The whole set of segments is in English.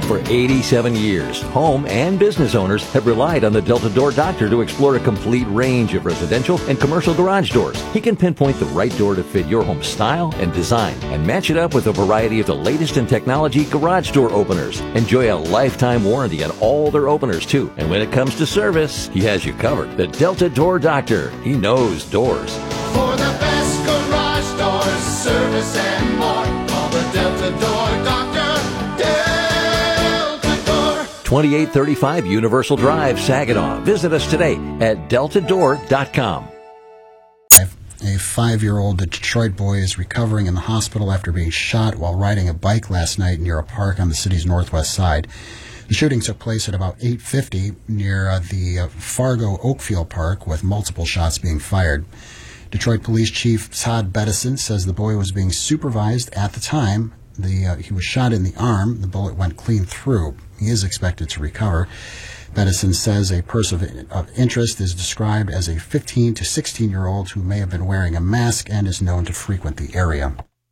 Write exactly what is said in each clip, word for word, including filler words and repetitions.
For eighty-seven years, home and business owners have relied on the Delta Door Doctor to explore a complete range of residential and commercial garage doors. He can pinpoint the right door to fit your home style and design and match it up with a variety of the latest in technology garage door openers. Enjoy a lifetime warranty on all their openers, too. And when it comes to service, he has you covered. The Delta Door Doctor. He knows doors. For the best garage doors, service and more, call the Delta Door Doctor. Delta Door. twenty-eight thirty-five Universal Drive, Saginaw. Visit us today at delta door dot com. A five-year-old Detroit boy is recovering in the hospital after being shot while riding a bike last night near a park on the city's northwest side. The shooting took place at about eight fifty near uh, the uh, Fargo Oakfield Park, with multiple shots being fired. Detroit Police Chief Todd Bettison says the boy was being supervised at the time. The, uh, he was shot in the arm. The bullet went clean through. He is expected to recover. Bettison says a person of interest is described as a fifteen to sixteen-year-old who may have been wearing a mask and is known to frequent the area.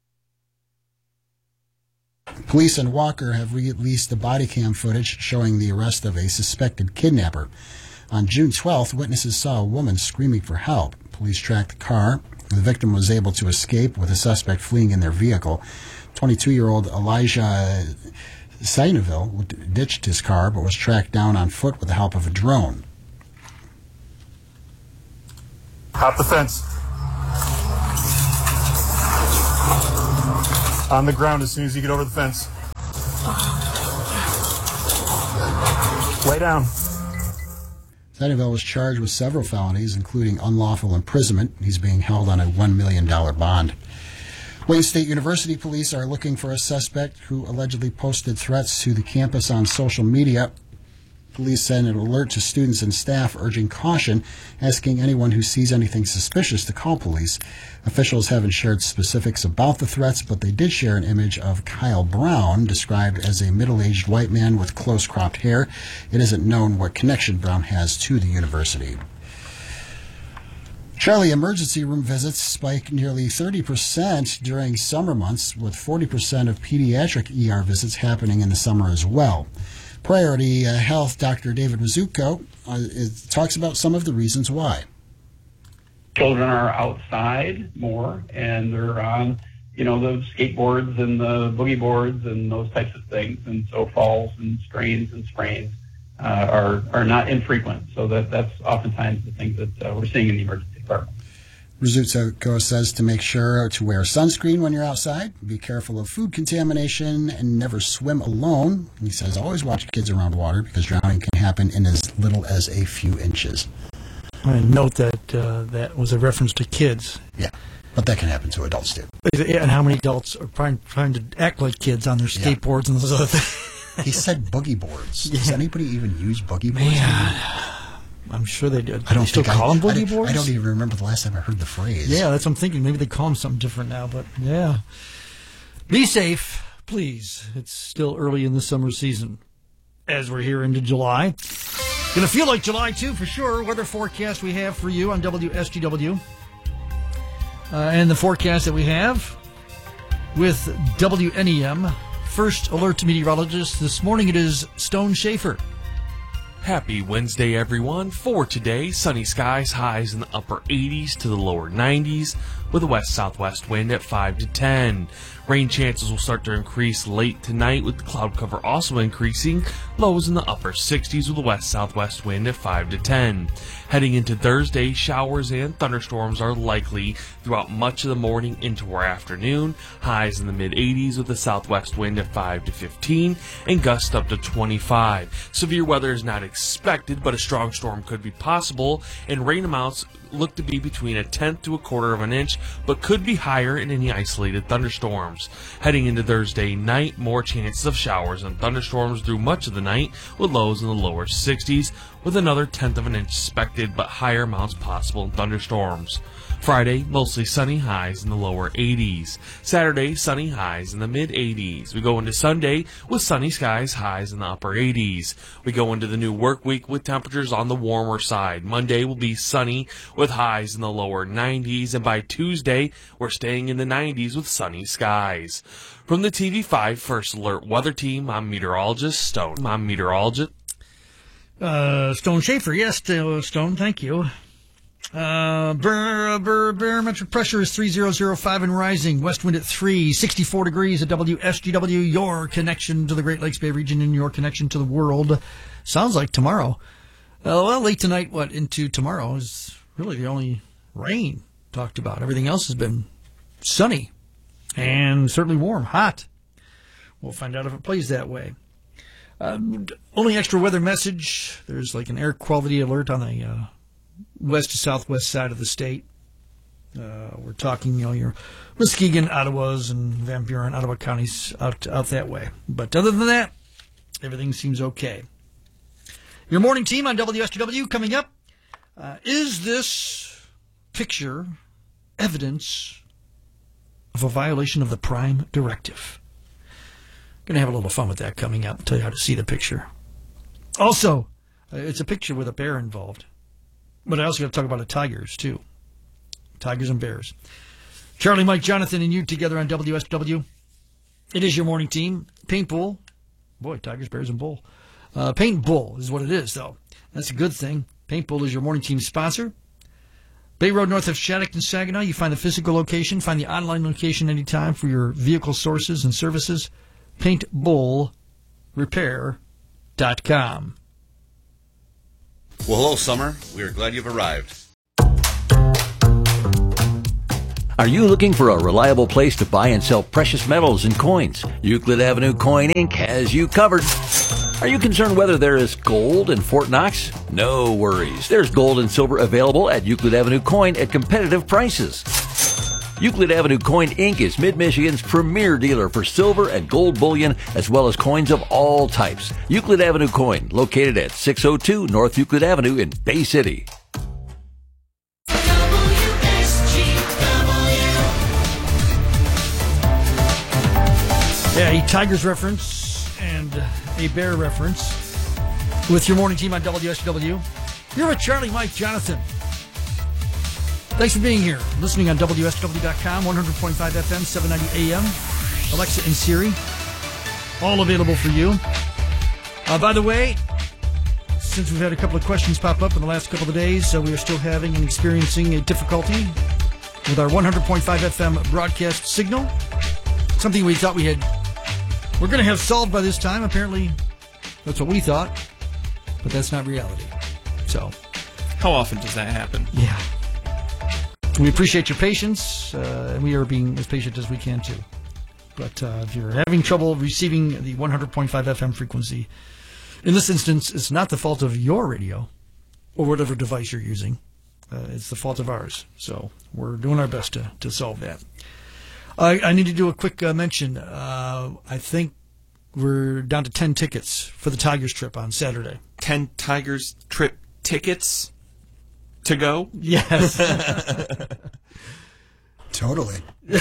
Police in Walker have released the body cam footage showing the arrest of a suspected kidnapper. On June twelfth, witnesses saw a woman screaming for help. Police tracked the car. The victim was able to escape with a suspect fleeing in their vehicle. twenty-two-year-old Elijah Saineville ditched his car but was tracked down on foot with the help of a drone. Hop the fence. On the ground as soon as you get over the fence. Lay down. Saineville was charged with several felonies, including unlawful imprisonment. He's being held on a one million dollars bond. Wayne State University police are looking for a suspect who allegedly posted threats to the campus on social media. Police sent an alert to students and staff urging caution, asking anyone who sees anything suspicious to call police. Officials haven't shared specifics about the threats, but they did share an image of Kyle Brown, described as a middle-aged white man with close-cropped hair. It isn't known what connection Brown has to the university. Charlie, emergency room visits spike nearly thirty percent during summer months, with forty percent of pediatric E R visits happening in the summer as well. Priority uh, Health Doctor David Rizzuto uh, is, talks about some of the reasons why. Children are outside more, and they're on, you know, the skateboards and the boogie boards and those types of things, and so falls and strains and sprains uh, are are not infrequent. So that that's oftentimes the things that uh, we're seeing in the emergency department. Rizzuto says to make sure to wear sunscreen when you're outside, be careful of food contamination, and never swim alone. He says always watch kids around water because drowning can happen in as little as a few inches. I note that uh, that was a reference to kids. Yeah, but that can happen to adults too. And how many adults are trying, trying to act like kids on their skateboards yeah. and those other things? He said boogie boards. Yeah. Does anybody even use boogie boards? Man. I'm sure they do. I don't they still call I, them boogie I boards? I don't even remember the last time I heard the phrase. Yeah, that's what I'm thinking. Maybe they call them something different now, but yeah. Be safe, please. It's still early in the summer season as we're here into July. Going to feel like July, too, for sure. Weather forecast we have for you on W S G W. Uh, and the forecast that we have with W N E M. First alert meteorologist this morning, it is Stone Schaefer. Happy Wednesday, everyone. For today, sunny skies, highs in the upper eighties to the lower nineties, with a west-southwest wind at five to ten. Rain chances will start to increase late tonight, with the cloud cover also increasing, lows in the upper sixties with a west-southwest wind at five to ten. Heading into Thursday, showers and thunderstorms are likely throughout much of the morning into our afternoon, highs in the mid-eighties with a southwest wind at five to fifteen, and gusts up to twenty-five. Severe weather is not expected, but a strong storm could be possible, and rain amounts look to be between a tenth to a quarter of an inch, but could be higher in any isolated thunderstorms. Heading into Thursday night, more chances of showers and thunderstorms through much of the night, with lows in the lower sixties, with another tenth of an inch expected, but higher amounts possible in thunderstorms. Friday, mostly sunny, highs in the lower eighties. Saturday, sunny, highs in the mid-eighties. We go into Sunday with sunny skies, highs in the upper eighties. We go into the new work week with temperatures on the warmer side. Monday will be sunny with with highs in the lower nineties, and by Tuesday, we're staying in the nineties with sunny skies. From the T V five First Alert Weather Team, I'm meteorologist Stone. I'm meteorologist Uh, Stone Schaefer, yes, uh, Stone, thank you. Uh, bar- bar- barometric pressure is three thousand five and rising. West wind at three, sixty-four degrees at W S G W. Your connection to the Great Lakes Bay region and your connection to the world. Sounds like tomorrow. Uh, well, late tonight, what, into tomorrow is really the only rain talked about. Everything else has been sunny and certainly warm, hot. We'll find out if it plays that way. Um, only extra weather message. There's like an air quality alert on the uh, west to southwest side of the state. Uh, we're talking, you know, your Muskegon, Ottawas, and Van Buren, Ottawa counties out out that way. But other than that, everything seems okay. Your morning team on W S G W coming up. Uh, is this picture evidence of a violation of the Prime Directive? Going to have a little fun with that coming up. I'll tell you how to see the picture. Also, uh, it's a picture with a bear involved. But I also got to talk about the Tigers, too. Tigers and Bears. Charlie, Mike, Jonathan, and you together on W S W. It is your morning team. Paint Bull. Boy, Tigers, Bears, and Bull. Uh, Paint Bull is what it is, though. That's a good thing. Paint Bull is your morning team sponsor. Bay Road north of Shattuck and Saginaw. You find the physical location. Find the online location anytime for your vehicle sources and services. paint bull repair dot com. Well, hello, Summer. We are glad you've arrived. Are you looking for a reliable place to buy and sell precious metals and coins? Euclid Avenue Coin Incorporated has you covered. Are you concerned whether there is gold in Fort Knox? No worries. There's gold and silver available at Euclid Avenue Coin at competitive prices. Euclid Avenue Coin Incorporated is Mid-Michigan's premier dealer for silver and gold bullion, as well as coins of all types. Euclid Avenue Coin, located at six oh two North Euclid Avenue in Bay City. Yeah, a Tigers reference and a Bear reference with your morning team on W S W. You're with Charlie, Mike, Jonathan. Thanks for being here. Listening on W S W dot com, one hundred point five F M, seven ninety A M. Alexa and Siri, all available for you. Uh, by the way, since we've had a couple of questions pop up in the last couple of days, so we are still having and experiencing a difficulty with our one hundred point five F M broadcast signal. Something we thought we had, we're going to have solved by this time. Apparently, that's what we thought, but that's not reality. So, how often does that happen? Yeah. We appreciate your patience, uh, and we are being as patient as we can, too. But uh, if you're having trouble receiving the one hundred point five F M frequency, in this instance, it's not the fault of your radio or whatever device you're using. Uh, it's the fault of ours. So we're doing our best to, to solve that. I, I need to do a quick uh, mention. Uh, I think we're down to ten tickets for the Tigers trip on Saturday. ten Tigers trip tickets to go? Yes. Totally.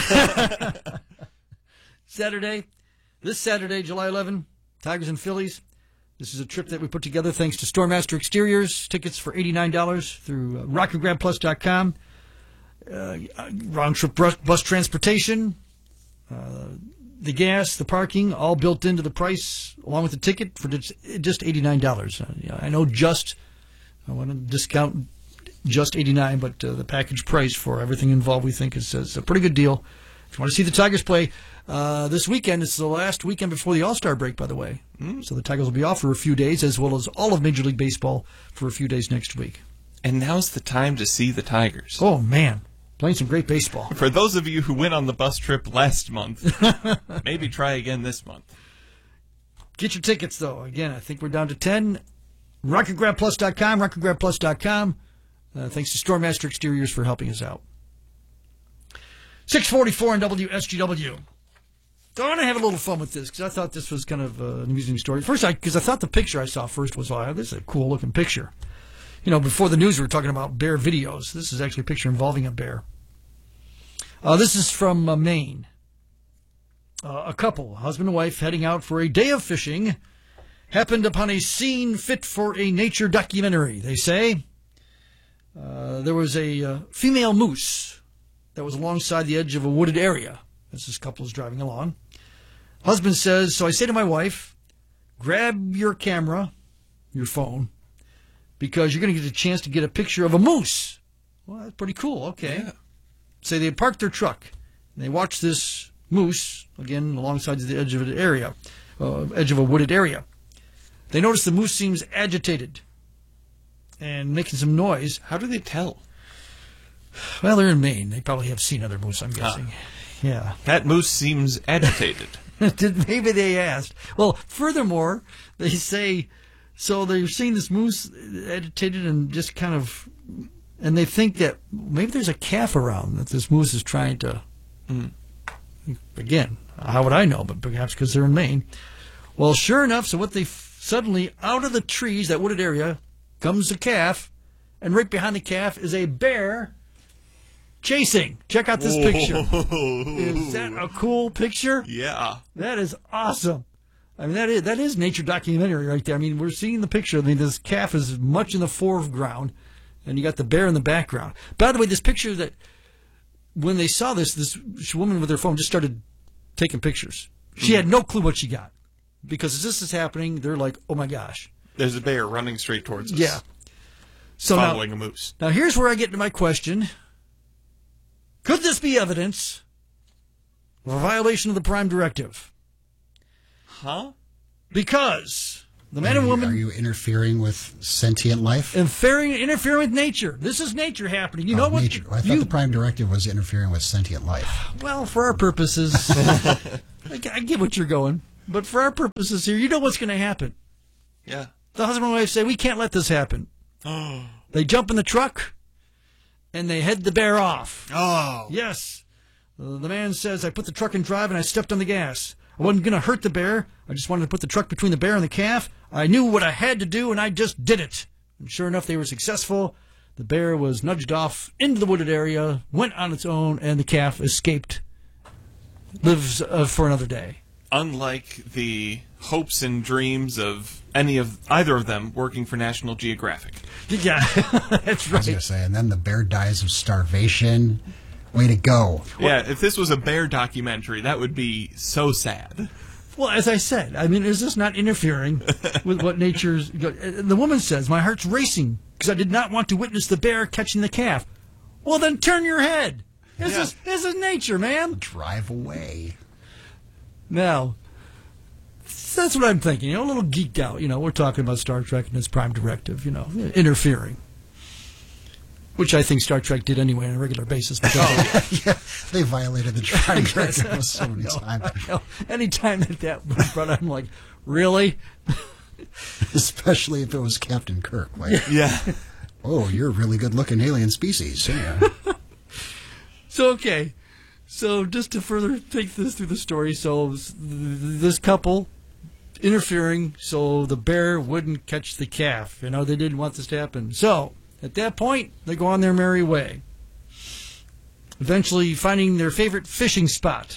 Saturday, this Saturday, July eleventh, Tigers and Phillies. This is a trip that we put together thanks to Stormaster Exteriors. Tickets for eighty-nine dollars through uh, rock and grab plus dot com. Uh, round-trip bus, bus transportation, uh, the gas, the parking, all built into the price, along with the ticket for just, just eighty-nine dollars. Uh, yeah, I know just, I want to discount just eighty-nine dollars, but uh, the package price for everything involved we think is, is a pretty good deal. If you want to see the Tigers play uh, this weekend, it's the last weekend before the All-Star break, by the way. Mm. So the Tigers will be off for a few days, as well as all of Major League Baseball for a few days next week. And now's the time to see the Tigers. Oh, man. Playing some great baseball. For those of you who went on the bus trip last month, maybe try again this month. Get your tickets, though. Again, I think we're down to ten. rock and grab plus dot com, rock and grab plus dot com. Uh, thanks to Stormaster Exteriors for helping us out. six forty-four on W S G W. So I want to have a little fun with this because I thought this was kind of uh, an amusing story. First, because I, I thought the picture I saw first was, oh, this is a cool-looking picture. You know, before the news, we were talking about bear videos. This is actually a picture involving a bear. Uh, this is from uh, Maine. Uh, a couple, husband and wife, heading out for a day of fishing, happened upon a scene fit for a nature documentary, they say. Uh, there was a uh, female moose that was alongside the edge of a wooded area as this couple is driving along. Husband says, so I say to my wife, grab your camera, your phone, because you're going to get a chance to get a picture of a moose. Well, that's pretty cool. Okay. Yeah. Say they parked their truck, and they watch this moose, again, alongside the edge of an area, uh, edge of a wooded area. They notice the moose seems agitated and making some noise. How do they tell? Well, they're in Maine. They probably have seen other moose, I'm guessing. Ah. Yeah. That moose seems agitated. Did maybe they asked. Well, furthermore, they say, so they're seeing this moose agitated and just kind of, and they think that maybe there's a calf around that this moose is trying to, Mm. again, how would I know? But perhaps because they're in Maine. Well, sure enough, so what they f- suddenly, out of the trees, that wooded area, comes the calf, and right behind the calf is a bear chasing. Check out this picture. Is that a cool picture? Yeah. That is awesome. I mean, that is that is nature documentary right there. I mean, we're seeing the picture. I mean, this calf is much in the foreground, and you got the bear in the background. By the way, this picture that, when they saw this, this woman with her phone just started taking pictures. She had no clue what she got. Because as this is happening, they're like, oh my gosh. There's a bear running straight towards us. Yeah. So following now, a moose. Now here's where I get to my question. Could this be evidence of a violation of the Prime Directive? Huh? Because the man Are and you- woman Are you interfering with sentient life? interfering, interfering with nature. This is nature happening. You know Oh, what? nature. I thought You- the Prime Directive was interfering with sentient life. Well, for our purposes, I I get what you're going. But for our purposes here, you know what's going to happen. Yeah. The husband and wife say, we can't let this happen. They jump in the truck, and they head the bear off. Oh. Yes. Uh, the man says, I put the truck in drive, and I stepped on the gas. I wasn't going to hurt the bear. I just wanted to put the truck between the bear and the calf. I knew what I had to do, and I just did it. And sure enough, they were successful. The bear was nudged off into the wooded area, went on its own, and the calf escaped. Lives uh, for another day. Unlike the hopes and dreams of any of either of them working for National Geographic. Yeah, that's I was right. going to say, and then the bear dies of starvation. Way to go. Yeah, if this was a bear documentary, that would be so sad. Well, as I said, I mean, is this not interfering with what nature's... The woman says, my heart's racing because I did not want to witness the bear catching the calf. Well, then turn your head. This, Yeah. is, this is nature, man. Drive away. Now, that's what I'm thinking. You know, a little geeked out. You know, we're talking about Star Trek and its Prime Directive, you know, interfering. Which I think Star Trek did anyway on a regular basis. Because Yeah, they violated the Prime Directive so many times. anytime that that was brought up, I'm like, really? Especially if it was Captain Kirk. Like, Yeah. oh, you're a really good-looking alien species. Yeah. So, okay. So, just to further take this through the story, so s- th- this couple interfering so the bear wouldn't catch the calf. You know, they didn't want this to happen. So, at that point, they go on their merry way. Eventually finding their favorite fishing spot.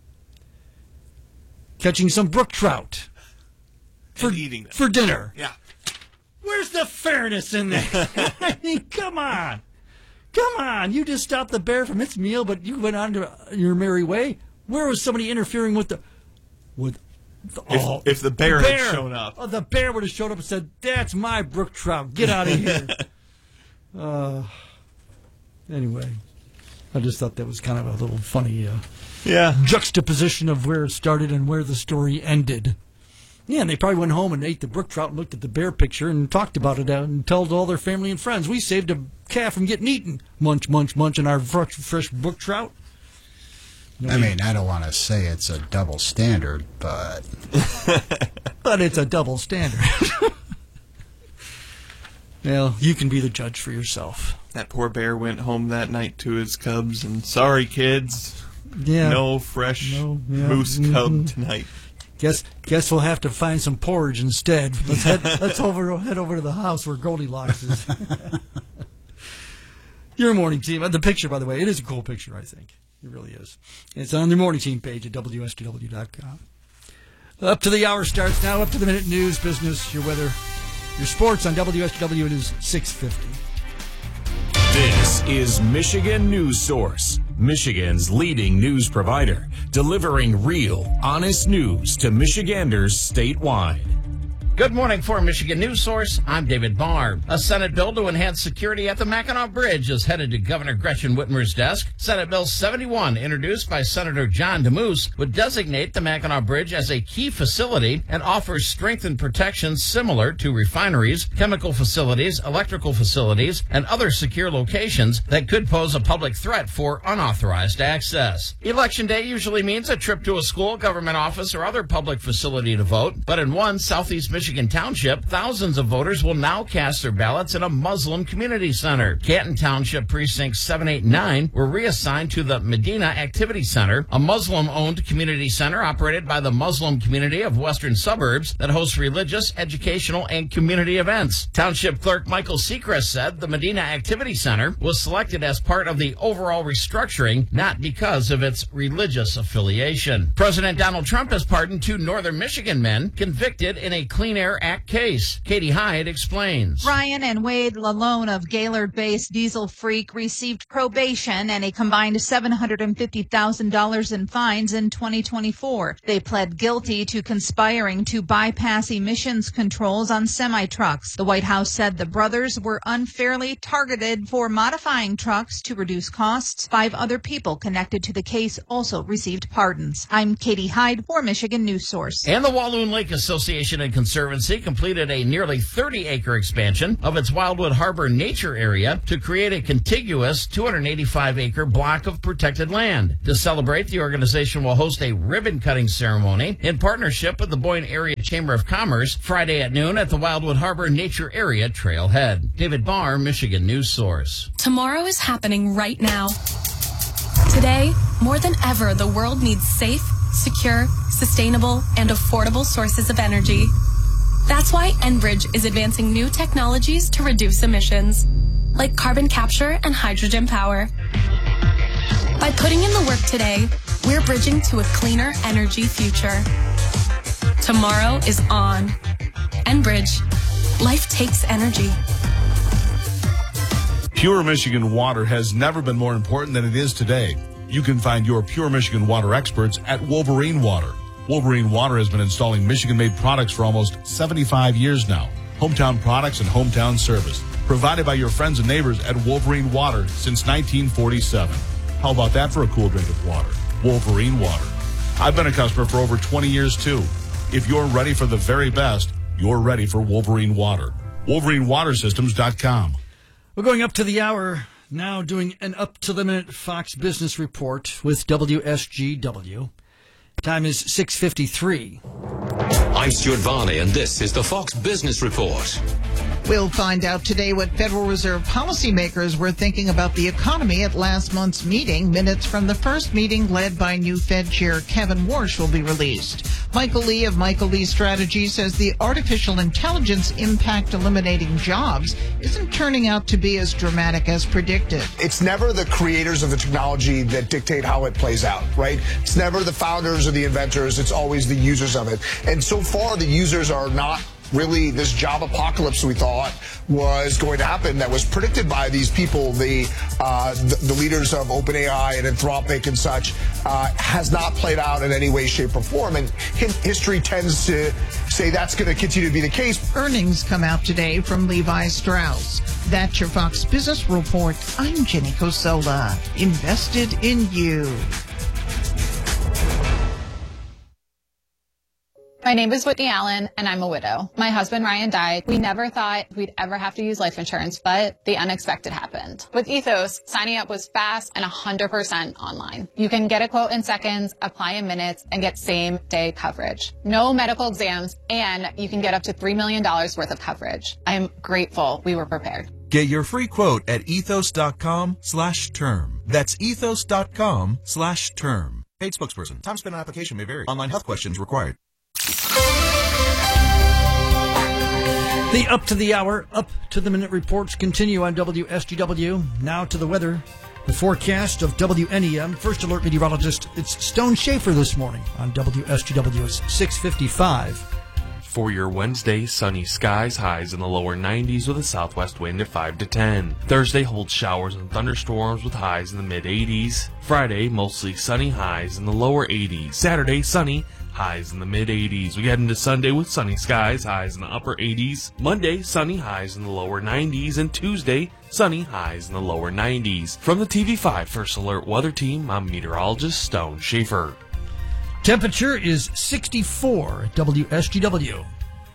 Catching some brook trout. For, And eating them. for dinner. Yeah. Where's the fairness in there? I mean, come on. Come on. You just stopped the bear from its meal, but you went on to your merry way. Where was somebody interfering with the... with the, If, oh, if the bear, the had shown up. Oh, the bear would have showed up and said, that's my brook trout. Get out of here. uh, anyway, I just thought that was kind of a little funny uh, Yeah. juxtaposition of where it started and where the story ended. Yeah, and they probably went home and ate the brook trout and looked at the bear picture and talked about it out and told all their family and friends, we saved a calf from getting eaten. Munch, munch, munch on our fresh, fresh brook trout. I mean, I don't want to say it's a double standard, but But it's a double standard. Well, you can be the judge for yourself. That poor bear went home that night to his cubs and, sorry, kids. Yeah. No fresh No, yeah, moose cub mhm. tonight. Guess guess we'll have to find some porridge instead. Let's head let's over head over to the house where Goldilocks is. Your morning team. The picture, by the way, it is a cool picture, I think. It really is. It's on the morning team page at W S T W dot com. Up to the hour starts now, up to the minute news, business, your weather, your sports on W S T W. It is six fifty. is Michigan News Source, Michigan's leading news provider, delivering real, honest news to Michiganders statewide. Good morning for Michigan News Source. I'm David Barr. A Senate bill to enhance security at the Mackinac Bridge is headed to Governor Gretchen Whitmer's desk. Senate Bill seventy-one, introduced by Senator John DeMoose, would designate the Mackinac Bridge as a key facility and offers strengthened protections similar to refineries, chemical facilities, electrical facilities, and other secure locations that could pose a public threat for unauthorized access. Election day usually means a trip to a school, government office, or other public facility to vote, but in one Southeast Michigan Michigan Township, thousands of voters will now cast their ballots in a Muslim community center. Canton Township precincts seven, eight, and nine were reassigned to the Medina Activity Center, a Muslim-owned community center operated by the Muslim community of western suburbs that hosts religious, educational, and community events. Township Clerk Michael Seacrest said the Medina Activity Center was selected as part of the overall restructuring, not because of its religious affiliation. President Donald Trump has pardoned two northern Michigan men convicted in a Clean Air Act case. Katie Hyde explains. Ryan and Wade Lalone of Gaylord-based Diesel Freak received probation and a combined seven hundred fifty thousand dollars in fines in twenty twenty-four. They pled guilty to conspiring to bypass emissions controls on semi-trucks. The White House said the brothers were unfairly targeted for modifying trucks to reduce costs. Five other people connected to the case also received pardons. I'm Katie Hyde for Michigan News Source. And the Walloon Lake Association and Conservancy completed a nearly thirty acre expansion of its Wildwood Harbor nature area to create a contiguous two hundred eighty-five acre block of protected land. To celebrate, the organization will host a ribbon-cutting ceremony in partnership with the Boyne Area Chamber of Commerce Friday at noon at the Wildwood Harbor Nature Area Trailhead. David Barr, Michigan News Source. Tomorrow is happening right now. Today, more than ever, the world needs safe, secure, sustainable, and affordable sources of energy. That's why Enbridge is advancing new technologies to reduce emissions, like carbon capture and hydrogen power. By putting in the work today, we're bridging to a cleaner energy future. Tomorrow is on. Enbridge. Life takes energy. Pure Michigan water has never been more important than it is today. You can find your Pure Michigan water experts at Wolverine Water. Wolverine Water has been installing Michigan-made products for almost seventy-five years now. Hometown products and hometown service provided by your friends and neighbors at Wolverine Water since nineteen forty-seven. How about that for a cool drink of water? Wolverine Water. I've been a customer for over twenty years too. If you're ready for the very best, you're ready for Wolverine Water. Wolverine Water Systems dot com. We're going up to the hour now, doing an up-to-the-minute Fox Business Report with W S G W. Time is six fifty-three. I'm Stuart Varney, and this is the Fox Business Report. We'll find out today what Federal Reserve policymakers were thinking about the economy at last month's meeting. Minutes from the first meeting led by new Fed Chair Kevin Warsh will be released. Michael Lee of Michael Lee Strategy says the artificial intelligence impact eliminating jobs isn't turning out to be as dramatic as predicted. It's never the creators of the technology that dictate how it plays out, right? It's never the founders or the inventors. It's always the users of it. And so far, the users are not really this job apocalypse we thought was going to happen that was predicted by these people, the uh, the, the leaders of OpenAI and Anthropic and such, uh, has not played out in any way, shape, or form. And history tends to say that's going to continue to be the case. Earnings come out today from Levi Strauss. That's your Fox Business Report. I'm Jenny Cosola. Invested in you. My name is Whitney Allen, and I'm a widow. My husband, Ryan, died. We never thought we'd ever have to use life insurance, but the unexpected happened. With Ethos, signing up was fast and one hundred percent online. You can get a quote in seconds, apply in minutes, and get same-day coverage. No medical exams, and you can get up to three million dollars worth of coverage. I'm grateful we were prepared. Get your free quote at ethos.com slash term. That's ethos.com slash term. Paid spokesperson. Time spent on application may vary. Online health questions required. The up-to-the-hour, up-to-the-minute reports continue on W S G W. Now to the weather. The forecast of W N E M. First Alert Meteorologist, it's Stone Schaefer this morning on W S G W. It's six fifty-five. For your Wednesday, sunny skies, highs in the lower nineties with a southwest wind at five to ten. Thursday holds showers and thunderstorms with highs in the mid eighties. Friday, mostly sunny, highs in the lower eighties. Saturday, sunny, highs in the mid eighties. We head into Sunday with sunny skies, highs in the upper eighties. Monday, sunny, highs in the lower nineties. And Tuesday, sunny, highs in the lower nineties. From the T V five First Alert Weather Team, I'm meteorologist Stone Schaefer. Temperature is sixty-four at W S G W.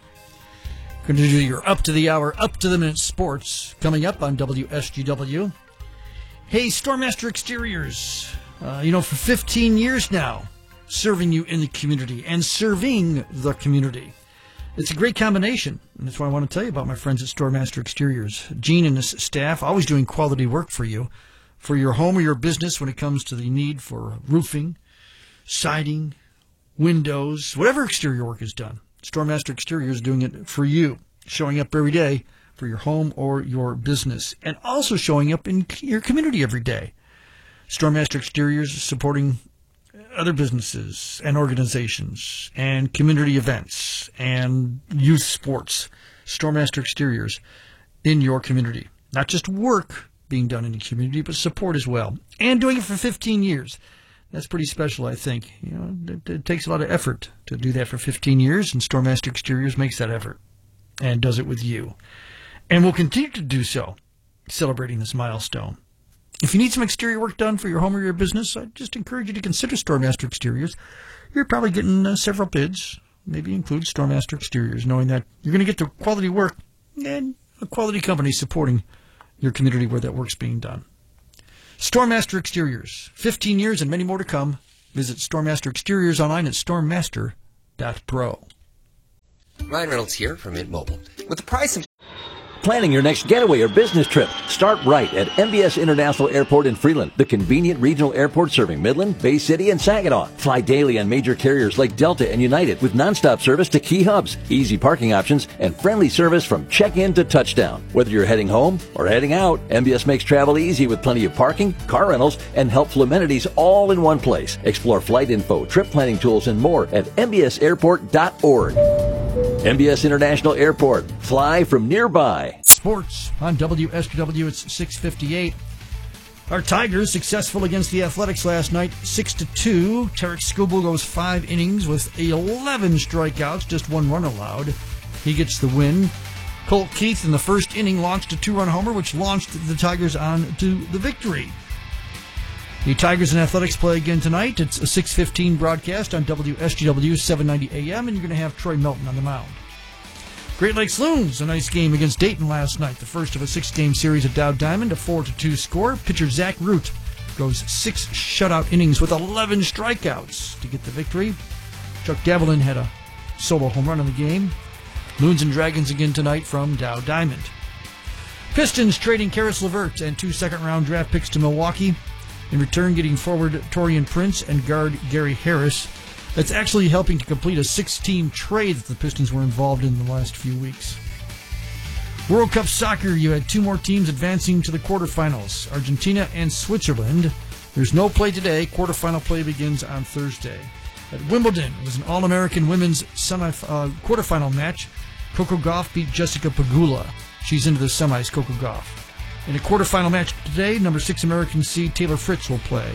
Going to do your up-to-the-hour, up-to-the-minute sports coming up on W S G W. Hey, Stormmaster Exteriors, uh, you know, for fifteen years now, serving you in the community and serving the community. It's a great combination, and that's why I want to tell you about my friends at Stormmaster Exteriors. Gene and his staff always doing quality work for you, for your home or your business when it comes to the need for roofing, siding, windows, whatever exterior work is done. Stormmaster Exteriors is doing it for you, showing up every day for your home or your business, and also showing up in your community every day. Stormmaster Exteriors is supporting other businesses and organizations and community events and youth sports. Stormmaster Exteriors in your community. Not just work being done in the community, but support as well. And doing it for fifteen years. That's pretty special, I think. You know, it, it takes a lot of effort to do that for fifteen years, and Stormmaster Exteriors makes that effort and does it with you. And will continue to do so, celebrating this milestone. If you need some exterior work done for your home or your business, I just encourage you to consider Stormmaster Exteriors. You're probably getting uh, several bids, maybe include Stormmaster Exteriors, knowing that you're going to get the quality work and a quality company supporting your community where that work's being done. Stormmaster Exteriors, fifteen years and many more to come. Visit Stormmaster Exteriors online at stormmaster dot pro. Ryan Reynolds here from Mint Mobile. With the price of... Planning your next getaway or business trip? Start right at M B S International Airport in Freeland, the convenient regional airport serving Midland, Bay City, and Saginaw. Fly daily on major carriers like Delta and United with nonstop service to key hubs, easy parking options, and friendly service from check-in to touchdown. Whether you're heading home or heading out, M B S makes travel easy with plenty of parking, car rentals, and helpful amenities all in one place. Explore flight info, trip planning tools, and more at m b s airport dot org. M B S International Airport. Fly from nearby. Sports on W S G W. It's six fifty-eight. Our Tigers successful against the Athletics last night, six to two. Tarek Skubal goes five innings with eleven strikeouts, just one run allowed. He gets the win. Colt Keith in the first inning launched a two-run homer, which launched the Tigers on to the victory. The Tigers and Athletics play again tonight. It's a six fifteen broadcast on W S G W seven ninety A M, and you're going to have Troy Melton on the mound. Great Lakes Loons, a nice game against Dayton last night. The first of a six-game series at Dow Diamond, a four to two score. Pitcher Zach Root goes six shutout innings with eleven strikeouts to get the victory. Chuck Davelin had a solo home run in the game. Loons and Dragons again tonight from Dow Diamond. Pistons trading Karis LeVert and two second-round draft picks to Milwaukee. In return, getting forward Torian Prince and guard Gary Harris. That's actually helping to complete a six-team trade that the Pistons were involved in the last few weeks. World Cup Soccer, you had two more teams advancing to the quarterfinals, Argentina and Switzerland. There's no play today. Quarterfinal play begins on Thursday. At Wimbledon, it was an All-American women's semi uh, quarterfinal match. Coco Gauff beat Jessica Pegula. She's into the semis, Coco Gauff. In a quarterfinal match today, number six American seed Taylor Fritz will play.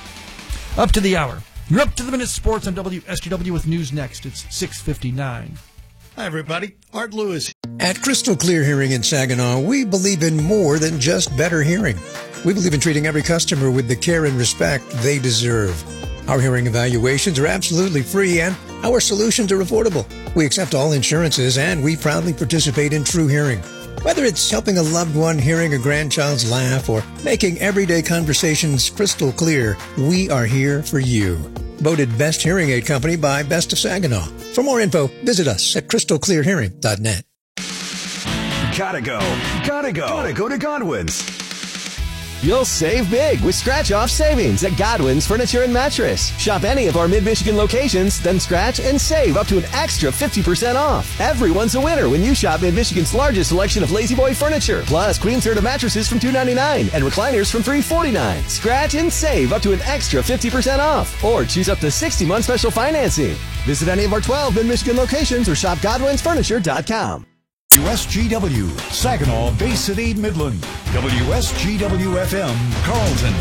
Up to the hour. You're up to the minute sports on W S G W with news next. It's six fifty-nine. Hi, everybody. Art Lewis. At Crystal Clear Hearing in Saginaw, we believe in more than just better hearing. We believe in treating every customer with the care and respect they deserve. Our hearing evaluations are absolutely free, and our solutions are affordable. We accept all insurances, and we proudly participate in True Hearing. Whether it's helping a loved one hearing a grandchild's laugh or making everyday conversations crystal clear, we are here for you. Voted Best Hearing Aid Company by Best of Saginaw. For more info, visit us at crystal clear hearing dot net. Gotta go. Gotta go. Gotta go to Godwin's. You'll save big with scratch-off savings at Godwin's Furniture and Mattress. Shop any of our Mid-Michigan locations, then scratch and save up to an extra fifty percent off. Everyone's a winner when you shop Mid-Michigan's largest selection of Lazy Boy furniture, plus queen serta mattresses from two ninety-nine and recliners from three forty-nine. Scratch and save up to an extra fifty percent off, or choose up to sixty month special financing. Visit any of our twelve Mid-Michigan locations or shop godwins furniture dot com. W S G W, Saginaw, Bay City, Midland. W S G W F M, Carlton.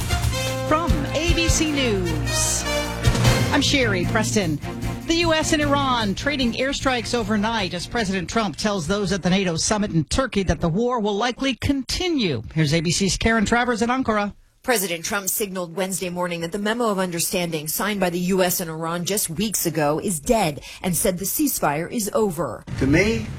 From A B C News, I'm Sherry Preston. The U S and Iran trading airstrikes overnight as President Trump tells those at the NATO summit in Turkey that the war will likely continue. Here's A B C's Karen Travers in Ankara. President Trump signaled Wednesday morning that the memo of understanding signed by the U S and Iran just weeks ago is dead and said the ceasefire is over. To me,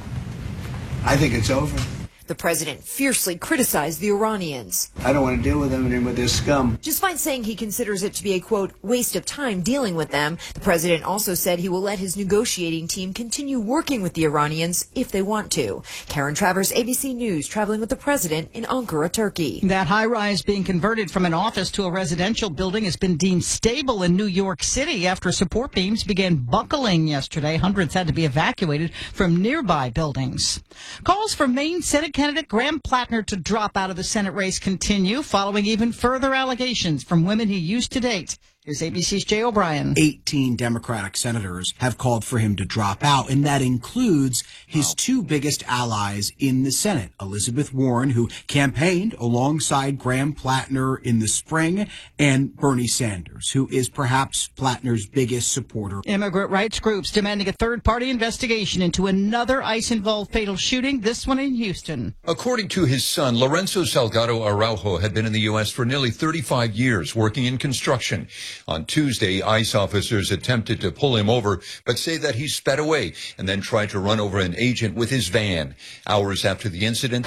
I think it's over. The president fiercely criticized the Iranians. I don't want to deal with them and with this scum. Just fine saying he considers it to be a, quote, waste of time dealing with them. The president also said he will let his negotiating team continue working with the Iranians if they want to. Karen Travers, A B C News, traveling with the president in Ankara, Turkey. That high-rise being converted from an office to a residential building has been deemed stable in New York City after support beams began buckling yesterday. Hundreds had to be evacuated from nearby buildings. Calls for Maine Senate candidate Graham Plattner to drop out of the Senate race continue following even further allegations from women he used to date. Here's A B C's Jay O'Brien. eighteen Democratic senators have called for him to drop out, and that includes his two biggest allies in the Senate, Elizabeth Warren, who campaigned alongside Graham Plattner in the spring, and Bernie Sanders, who is perhaps Plattner's biggest supporter. Immigrant rights groups demanding a third-party investigation into another ICE-involved fatal shooting, this one in Houston. According to his son, Lorenzo Salgado Araujo had been in the U S for nearly thirty-five years, working in construction. On Tuesday, ICE officers attempted to pull him over, but say that he sped away and then tried to run over an agent with his van. Hours after the incident,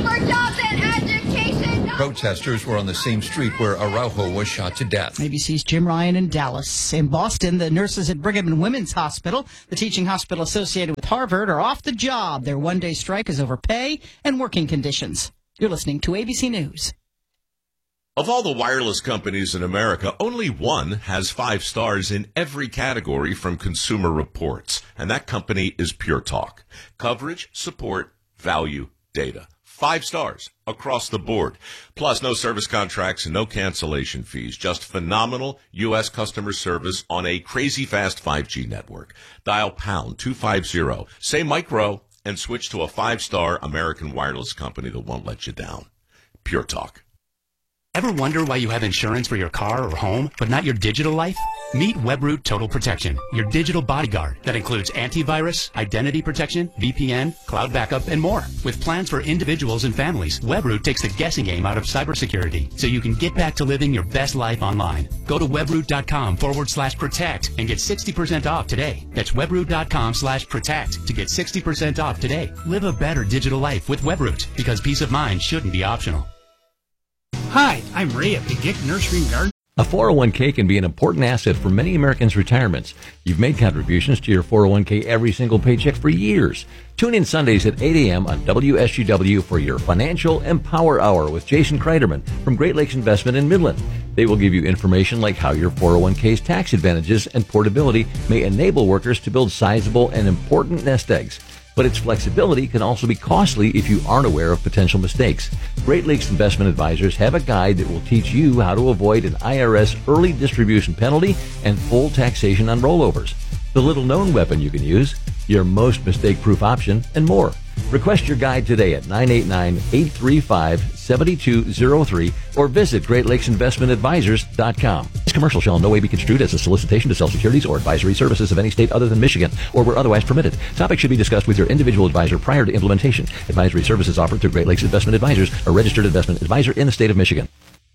protesters were on the same street where Araujo was shot to death. A B C's Jim Ryan in Dallas. In Boston, the nurses at Brigham and Women's Hospital, the teaching hospital associated with Harvard, are off the job. Their one-day strike is over pay and working conditions. You're listening to A B C News. Of all the wireless companies in America, only one has five stars in every category from Consumer Reports, and that company is Pure Talk. Coverage, support, value, data. Five stars across the board. Plus, no service contracts and no cancellation fees. Just phenomenal U S customer service on a crazy fast five G network. Dial pound two fifty, say micro, and switch to a five-star American wireless company that won't let you down. Pure Talk. Ever wonder why you have insurance for your car or home, but not your digital life? Meet Webroot Total Protection, your digital bodyguard that includes antivirus, identity protection, V P N, cloud backup, and more. With plans for individuals and families, Webroot takes the guessing game out of cybersecurity so you can get back to living your best life online. Go to webroot.com forward slash protect and get sixty percent off today. That's webroot.com slash protect to get sixty percent off today. Live a better digital life with Webroot, because peace of mind shouldn't be optional. Hi, I'm Ray at Begic Nursery and Garden. A four oh one k can be an important asset for many Americans' retirements. You've made contributions to your four oh one k every single paycheck for years. Tune in Sundays at eight a.m. on W S G W for your Financial Empower Hour with Jason Kreiderman from Great Lakes Investment in Midland. They will give you information like how your four oh one k's tax advantages and portability may enable workers to build sizable and important nest eggs. But its flexibility can also be costly if you aren't aware of potential mistakes. Great Lakes Investment Advisors have a guide that will teach you how to avoid an I R S early distribution penalty and full taxation on rollovers. The little-known weapon you can use, your most mistake-proof option, and more. Request your guide today at nine eight nine, eight three five, seven two zero three or visit great lakes investment advisors dot com. This commercial shall in no way be construed as a solicitation to sell securities or advisory services of any state other than Michigan or where otherwise permitted. Topics should be discussed with your individual advisor prior to implementation. Advisory services offered through Great Lakes Investment Advisors, a registered investment advisor in the state of Michigan.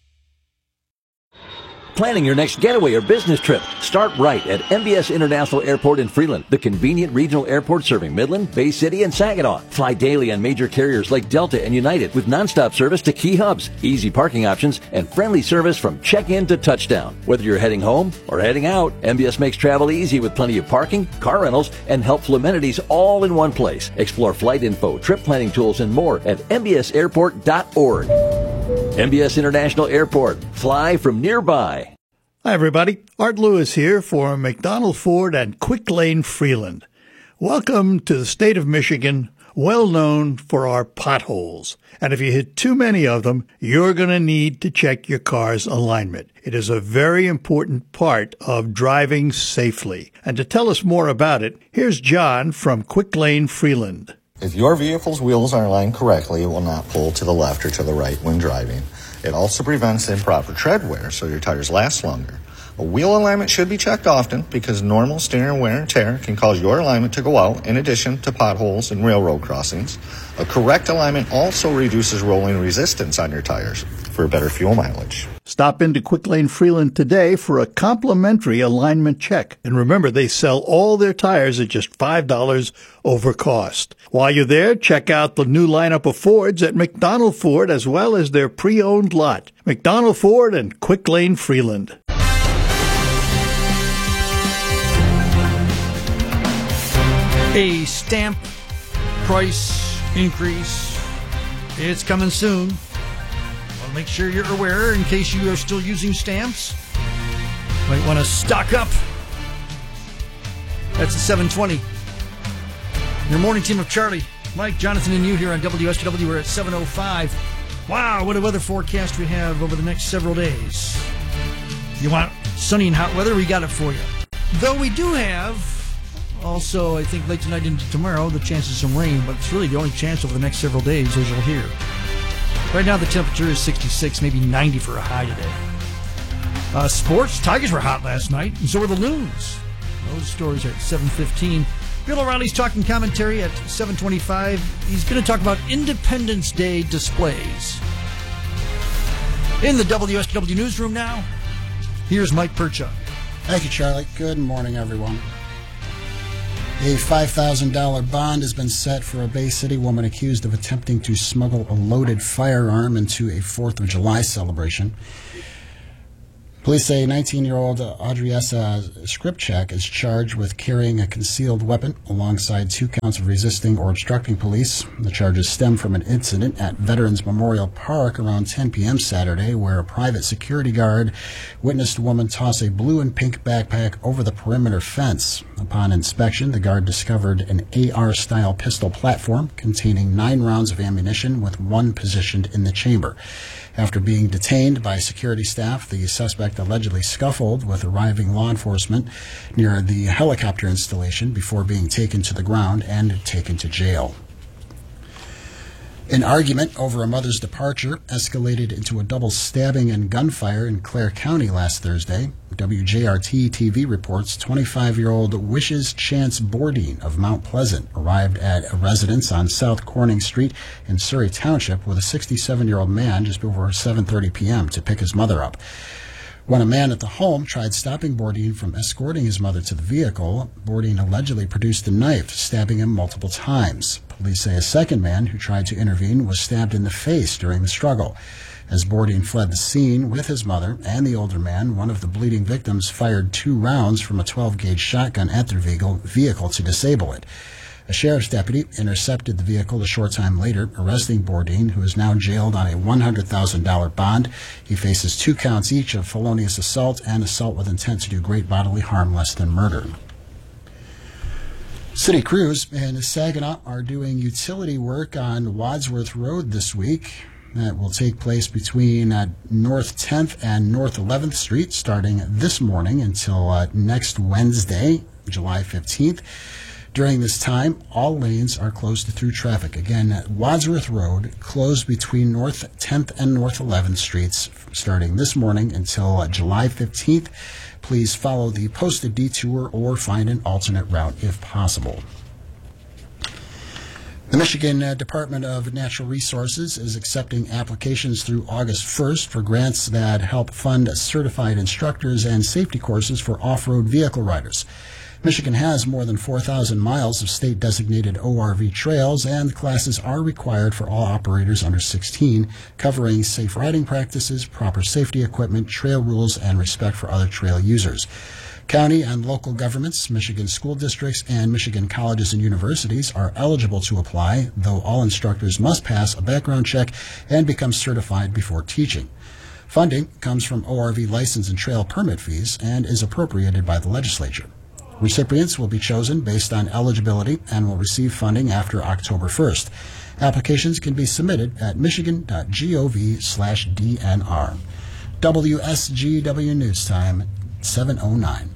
Planning your next getaway or business trip? Start right at M B S International Airport in Freeland, the convenient regional airport serving Midland, Bay City, and Saginaw. Fly daily on major carriers like Delta and United with nonstop service to key hubs, easy parking options, and friendly service from check-in to touchdown. Whether you're heading home or heading out, M B S makes travel easy with plenty of parking, car rentals, and helpful amenities all in one place. Explore flight info, trip planning tools, and more at m b s airport dot org. M B S International Airport. Fly from nearby. Hi, everybody. Art Lewis here for McDonald Ford and Quick Lane Freeland. Welcome to the state of Michigan, well known for our potholes. And if you hit too many of them, you're going to need to check your car's alignment. It is a very important part of driving safely. And to tell us more about it, here's John from Quick Lane Freeland. If your vehicle's wheels are aligned correctly, it will not pull to the left or to the right when driving. It also prevents improper tread wear, so your tires last longer. A wheel alignment should be checked often because normal steering wear and tear can cause your alignment to go out in addition to potholes and railroad crossings. A correct alignment also reduces rolling resistance on your tires for better fuel mileage. Stop into Quick Lane Freeland today for a complimentary alignment check. And remember, they sell all their tires at just five dollars over cost. While you're there, check out the new lineup of Fords at McDonald Ford as well as their pre-owned lot. McDonald Ford and Quick Lane Freeland. A stamp price increase. It's coming soon. Well, make sure you're aware in case you are still using stamps. Might want to stock up. That's at seven twenty. Your morning team of Charlie, Mike, Jonathan, and you here on W S J W. We're at seven oh five. Wow, what a weather forecast we have over the next several days. You want sunny and hot weather? We got it for you. Though we do have also, I think late tonight into tomorrow, the chance of some rain, but it's really the only chance over the next several days, as you'll hear. Right now, the temperature is sixty-six, maybe ninety for a high today. Uh, sports, Tigers were hot last night, and so were the Loons. Those stories are at seven fifteen. Bill O'Reilly's talking commentary at seven twenty-five. He's going to talk about Independence Day displays. In the W S W newsroom now, here's Mike Perchuk. Thank you, Charlie. Good morning, everyone. A five thousand dollars bond has been set for a Bay City woman accused of attempting to smuggle a loaded firearm into a fourth of July celebration. Police say nineteen-year-old Audriessa Skripchak is charged with carrying a concealed weapon alongside two counts of resisting or obstructing police. The charges stem from an incident at Veterans Memorial Park around ten p.m. Saturday where a private security guard witnessed a woman toss a blue and pink backpack over the perimeter fence. Upon inspection, the guard discovered an A R-style pistol platform containing nine rounds of ammunition with one positioned in the chamber. After being detained by security staff, the suspect allegedly scuffled with arriving law enforcement near the helicopter installation before being taken to the ground and taken to jail. An argument over a mother's departure escalated into a double stabbing and gunfire in Clare County last Thursday. W J R T T V reports twenty-five-year-old Wishes Chance Bourdine of Mount Pleasant arrived at a residence on South Corning Street in Surrey Township with a sixty-seven-year-old man just before seven thirty p.m. to pick his mother up. When a man at the home tried stopping Bourdine from escorting his mother to the vehicle, Bourdine allegedly produced a knife, stabbing him multiple times. Police say a second man who tried to intervene was stabbed in the face during the struggle. As Bourdine fled the scene with his mother and the older man, one of the bleeding victims fired two rounds from a twelve-gauge shotgun at their vehicle to disable it. A sheriff's deputy intercepted the vehicle a short time later, arresting Bourdine, who is now jailed on a one hundred thousand dollars bond. He faces two counts each of felonious assault and assault with intent to do great bodily harm less than murder. City crews in Saginaw are doing utility work on Wadsworth Road this week. That will take place between uh, North tenth and North eleventh Street starting this morning until uh, next Wednesday, July fifteenth. During this time, all lanes are closed to through traffic. Again, Wadsworth Road closed between North tenth and North eleventh Streets starting this morning until uh, July fifteenth. Please follow the posted detour or find an alternate route if possible. The Michigan uh, Department of Natural Resources is accepting applications through August first for grants that help fund certified instructors and safety courses for off-road vehicle riders. Michigan has more than four thousand miles of state-designated O R V trails, and the classes are required for all operators under sixteen, covering safe riding practices, proper safety equipment, trail rules, and respect for other trail users. County and local governments, Michigan school districts, and Michigan colleges and universities are eligible to apply, though all instructors must pass a background check and become certified before teaching. Funding comes from O R V license and trail permit fees and is appropriated by the legislature. Recipients will be chosen based on eligibility and will receive funding after October first. Applications can be submitted at michigan.gov slash DNR. W S G W News Time, seven oh nine.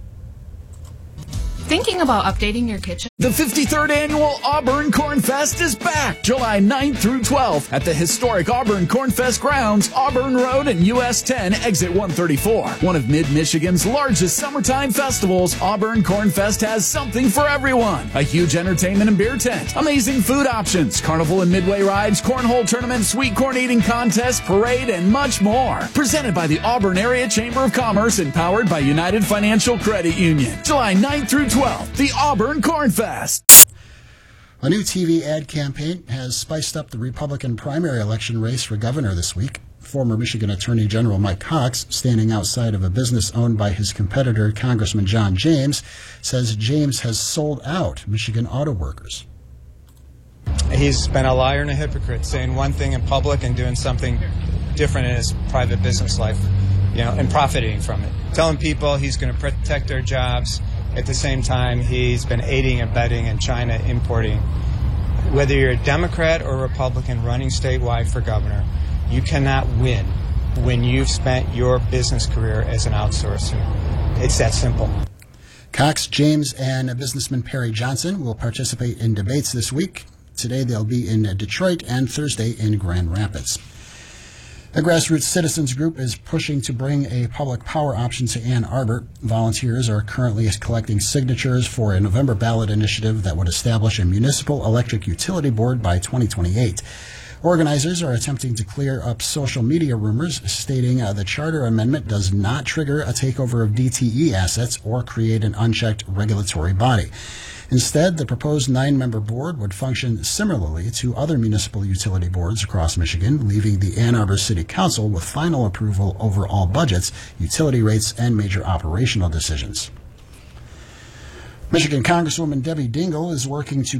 Thinking about updating your kitchen? The fifty-third Annual Auburn Corn Fest is back July ninth through twelfth at the historic Auburn Corn Fest grounds, Auburn Road and U S ten, exit one thirty-four. One of Mid-Michigan's largest summertime festivals, Auburn Corn Fest has something for everyone. A huge entertainment and beer tent, amazing food options, carnival and midway rides, cornhole tournament, sweet corn eating contest, parade, and much more. Presented by the Auburn Area Chamber of Commerce and powered by United Financial Credit Union. July ninth through twelfth, the Auburn Corn Fest. A new T V ad campaign has spiced up the Republican primary election race for governor this week. Former Michigan Attorney General Mike Cox, standing outside of a business owned by his competitor, Congressman John James, says James has sold out Michigan auto workers. He's been a liar and a hypocrite, saying one thing in public and doing something different in his private business life, you know, and profiting from it. Telling people he's going to protect their jobs. At the same time, he's been aiding and abetting in China importing. Whether you're a Democrat or Republican running statewide for governor, you cannot win when you've spent your business career as an outsourcer. It's that simple. Cox, James, and businessman Perry Johnson will participate in debates this week. Today they'll be in Detroit and Thursday in Grand Rapids. A grassroots citizens group is pushing to bring a public power option to Ann Arbor. Volunteers are currently collecting signatures for a November ballot initiative that would establish a municipal electric utility board by twenty twenty-eight. Organizers are attempting to clear up social media rumors stating uh, the charter amendment does not trigger a takeover of D T E assets or create an unchecked regulatory body. Instead, the proposed nine-member board would function similarly to other municipal utility boards across Michigan, leaving the Ann Arbor City Council with final approval over all budgets, utility rates, and major operational decisions. Michigan Congresswoman Debbie Dingell is working to